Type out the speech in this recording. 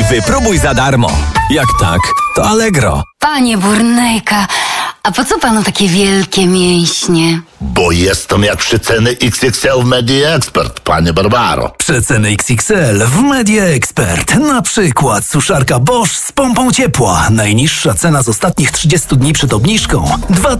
wypróbuj za darmo. Jak tak, to Allegro. Panie Burnejka, a po co panu takie wielkie mięśnie? Bo jestem jak przeceny XXL w Media Expert, panie Barbaro. Przeceny XXL w Media Expert. Na przykład suszarka Bosch z pompą ciepła. Najniższa cena z ostatnich 30 dni przed obniżką